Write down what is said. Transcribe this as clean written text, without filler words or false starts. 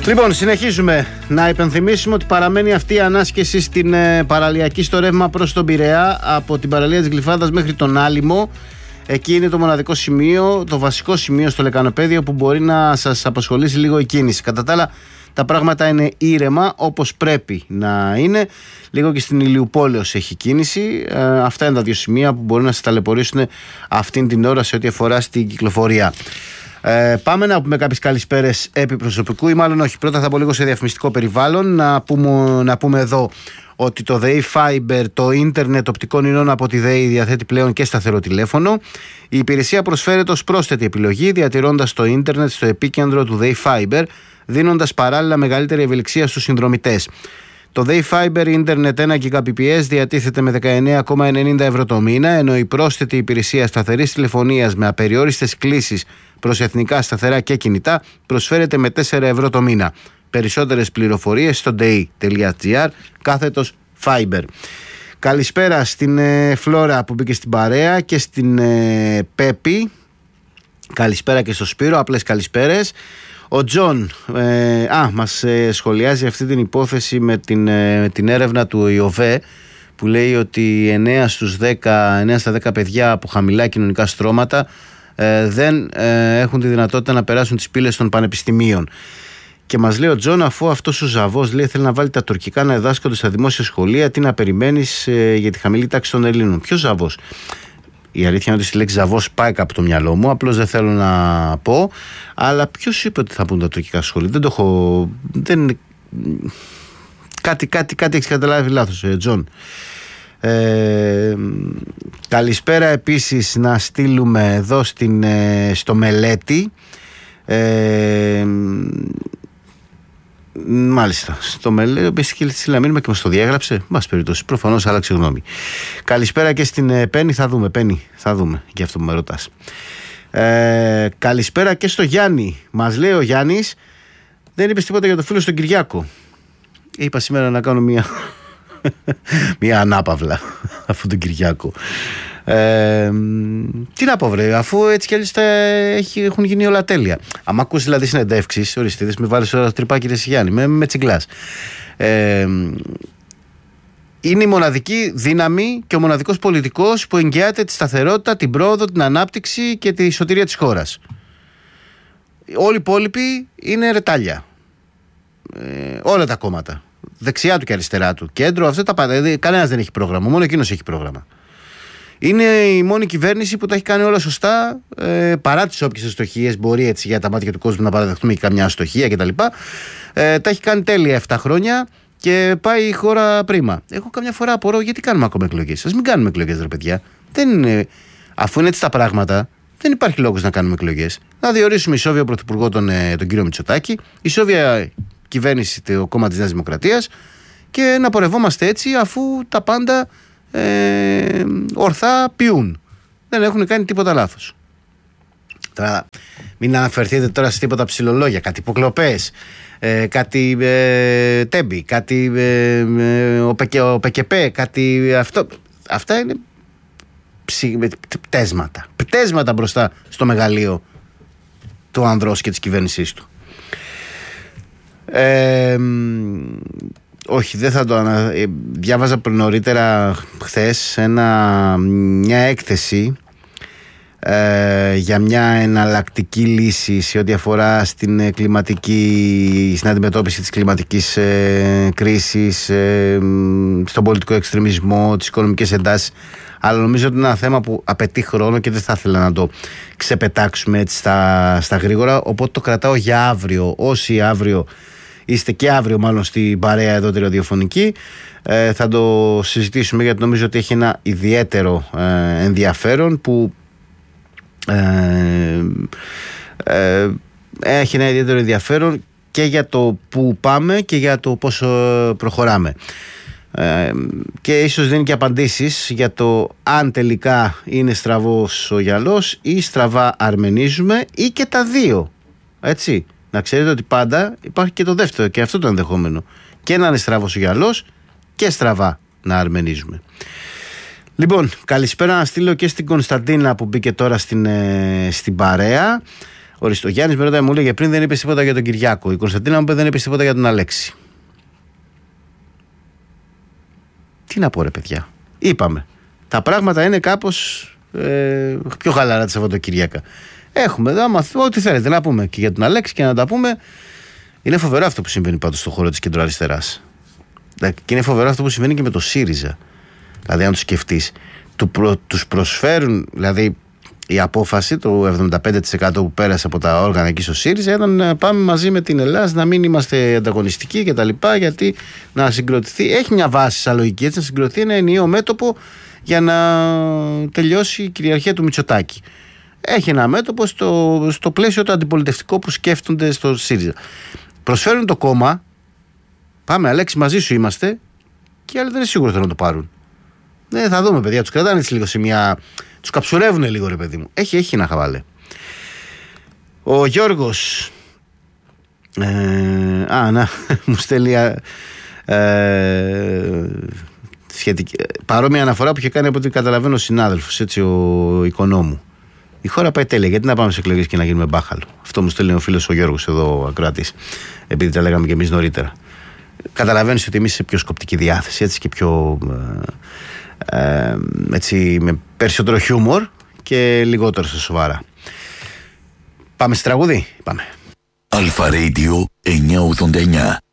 Λοιπόν, συνεχίζουμε. Να υπενθυμίσουμε ότι παραμένει αυτή η ανάσκεση στην παραλιακή στο ρεύμα προς τον Πειραιά, από την παραλία της Γλυφάδας μέχρι τον Άλυμο. Εκεί είναι το μοναδικό σημείο, το βασικό σημείο στο λεκανοπέδιο που μπορεί να σας απασχολήσει λίγο η κίνηση. Κατά τα άλλα, τα πράγματα είναι ήρεμα όπως πρέπει να είναι. Λίγο και στην Ηλιουπόλεως έχει κίνηση. Αυτά είναι τα δύο σημεία που μπορεί να σας ταλαιπωρήσουν αυτήν την ώρα σε ό,τι αφορά στην κυκλοφορία. Πάμε να πούμε κάποιες καλησπέρες επί προσωπικού, ή μάλλον όχι. Πρώτα θα πω λίγο σε διαφημιστικό περιβάλλον. Να πούμε εδώ ότι το ΔΕΗ Fiber, το ίντερνετ οπτικών ινών από τη ΔΕΗ, διαθέτει πλέον και σταθερό τηλέφωνο. Η υπηρεσία προσφέρεται ως πρόσθετη επιλογή, διατηρώντας το ίντερνετ στο επίκεντρο του ΔΕΗ Fiber, δίνοντας παράλληλα μεγαλύτερη ευελιξία στους συνδρομητές. Το ΔΕΗ Fiber Ίντερνετ 1 Gbps διατίθεται με 19,90 ευρώ το μήνα, ενώ η πρόσθετη υπηρεσία σταθερής τηλεφωνίας με απεριόριστες κλήσεις προς εθνικά σταθερά και κινητά προσφέρεται με 4 ευρώ το μήνα. Περισσότερες πληροφορίες στο dei.gr/Fiber. Καλησπέρα στην Φλόρα που μπήκε στην παρέα και στην Πέπη. Καλησπέρα και στο Σπύρο, απλές καλησπέρες. Ο Τζον μας σχολιάζει αυτή την υπόθεση με την έρευνα του ΙΟΒΕ που λέει ότι 9 στα 10 παιδιά από χαμηλά κοινωνικά στρώματα δεν έχουν τη δυνατότητα να περάσουν τις πύλες των πανεπιστημίων. Και μας λέει ο Τζον, αφού αυτός ο Ζαβός λέει θέλει να βάλει τα τουρκικά να διδάσκονται στα δημόσια σχολεία, τι να περιμένεις για τη χαμηλή τάξη των Ελλήνων? Ποιος Ζαβός? Η αλήθεια είναι ότι στη λέξη Ζαβός πάει κάπου το μυαλό μου, απλώς δεν θέλω να πω. Αλλά ποιος είπε ότι θα πούν τα τουρκικά σχολεία? Δεν το έχω. Κάτι έχεις καταλάβει λάθος, Τζον. Καλησπέρα επίσης να στείλουμε εδώ στο Μελέτη. Μάλιστα, στο Μελέτη να μείνουμε και μας το διέγραψε. Μας περιπτώσει, προφανώς άλλαξε γνώμη. Καλησπέρα και στην Πέννη, θα δούμε για αυτό που με ρωτάς. Καλησπέρα και στο Γιάννη. Μας λέει ο Γιάννης, δεν είπες τίποτα για το φίλο στον Κυριάκο? Είπα σήμερα να κάνω μια ανάπαυλα αφού τον Κυριάκο. Τι να πω βρε, αφού έτσι κι αλλιώς έχουν γίνει όλα τέλεια. Αν ακούσει δηλαδή συνεντεύξεις, ορίστε, με βάλεις τώρα τρυπάκι ρε Γιάννη, με τσιγκλάς. Είναι η μοναδική δύναμη και ο μοναδικός πολιτικός που εγγυάται τη σταθερότητα, την πρόοδο, την ανάπτυξη και τη σωτηρία της χώρας. Όλοι οι υπόλοιποι είναι ρετάλια. Όλα τα κόμματα, δεξιά του και αριστερά του, κέντρο, αυτά τα πάντα. Κανένας δεν έχει πρόγραμμα, μόνο εκείνος έχει πρόγραμμα. Είναι η μόνη κυβέρνηση που τα έχει κάνει όλα σωστά, παρά τις όποιες αστοχίες μπορεί έτσι για τα μάτια του κόσμου να παραδεχτούμε και καμιά αστοχία κτλ. Τα έχει κάνει τέλεια 7 χρόνια και πάει η χώρα πρίμα. Εγώ καμιά φορά απορώ γιατί κάνουμε ακόμα εκλογές. Ας μην κάνουμε εκλογές, ρε παιδιά. Αφού είναι έτσι τα πράγματα, δεν υπάρχει λόγος να κάνουμε εκλογές. Να διορίσουμε ισόβιο πρωθυπουργό τον κύριο Μητσοτάκη, ισόβια κυβέρνηση το κόμμα της Νέας Δημοκρατίας και να πορευόμαστε έτσι αφού τα πάντα ορθά πιούν. Δεν έχουν κάνει τίποτα λάθος. Τώρα, μην αναφερθείτε τώρα σε τίποτα ψιλολόγια, κάτι υποκλοπές, κάτι τέμπι, κάτι ο ΠΚΠ, κάτι αυτό. Αυτά είναι πτέσματα μπροστά στο μεγαλείο του ανδρός και της κυβέρνησής του. Όχι, δεν θα το διάβαζα νωρίτερα χθες μια έκθεση για μια εναλλακτική λύση σε ό,τι αφορά στην αντιμετώπιση της κλιματικής κρίσης, στον πολιτικό εξτρεμισμό, τις οικονομικές εντάσεις. Αλλά νομίζω ότι είναι ένα θέμα που απαιτεί χρόνο και δεν θα ήθελα να το ξεπετάξουμε έτσι στα γρήγορα, οπότε το κρατάω για αύριο. Όσοι αύριο είστε και αύριο μάλλον στην παρέα εδώ τη ραδιοφωνική, θα το συζητήσουμε, γιατί νομίζω ότι έχει ένα ιδιαίτερο ενδιαφέρον που έχει ένα ιδιαίτερο ενδιαφέρον και για το που πάμε και για το πώς προχωράμε. Και ίσως δίνει και απαντήσεις για το αν τελικά είναι στραβός ο γυαλός ή στραβά αρμενίζουμε, ή και τα δύο. Έτσι, να ξέρετε ότι πάντα υπάρχει και το δεύτερο και αυτό το ενδεχόμενο, και να είναι στραβός ο γυαλός και στραβά να αρμενίζουμε. Λοιπόν, καλησπέρα να στείλω και στην Κωνσταντίνα που μπήκε τώρα στην παρέα. Ορίστε, ο Γιάννης με ρωτάει, μου λέει πριν δεν είπε τίποτα για τον Κυριάκο. Η Κωνσταντίνα μου είπε δεν είπε τίποτα για τον Αλέξη. Τι να πω, ρε παιδιά. Είπαμε. Τα πράγματα είναι κάπως πιο χαλαρά τη Σαββατοκύριακα. Έχουμε εδώ, ό,τι θέλετε να πούμε και για τον Αλέξη και να τα πούμε. Είναι φοβερό αυτό που συμβαίνει πάντως στον χώρο της κεντροαριστεράς. Και είναι φοβερό αυτό που συμβαίνει και με το ΣΥΡΙΖΑ. Δηλαδή, αν το σκεφτείς, τους προσφέρουν, δηλαδή η απόφαση, το 75% που πέρασε από τα όργανα εκεί στο ΣΥΡΙΖΑ ήταν να πάμε μαζί με την Ελλάδα, να μην είμαστε ανταγωνιστικοί κτλ. Γιατί να συγκροτηθεί, έχει μια βάση σαν λογική, έτσι, να συγκροτηθεί ένα ενιαίο μέτωπο για να τελειώσει η κυριαρχία του Μητσοτάκη. Έχει ένα μέτωπο στο πλαίσιο το αντιπολιτευτικό που σκέφτονται στο ΣΥΡΙΖΑ. Προσφέρουν το κόμμα, πάμε Αλέξη, μαζί σου είμαστε, και οι άλλοι δεν είναι σίγουρο να το πάρουν. Ναι, θα δούμε, παιδιά, τους κρατάνε λίγο σε μια. Τους καψουρεύουν λίγο, ρε παιδί μου. Έχει ένα χαβάλε. Ο Γιώργος. Να, μου στέλνει παρόμοια αναφορά που είχε κάνει από ό,τι καταλαβαίνω ο συνάδελφος, έτσι, ο οικονόμου. Η χώρα πάει τέλεια. Γιατί να πάμε σε εκλογές και να γίνουμε μπάχαλο. Αυτό μου στέλνει ο φίλος ο Γιώργος εδώ, ο ακροατής. Επειδή τα λέγαμε και εμείς νωρίτερα. Καταλαβαίνεις ότι εμείς είσαι πιο σκοπτική διάθεση, έτσι, και πιο. Έτσι, με περισσότερο χιούμορ και λιγότερο σε σοβαρά. Πάμε στη τραγούδι. Πάμε. Αλφα Radio 989.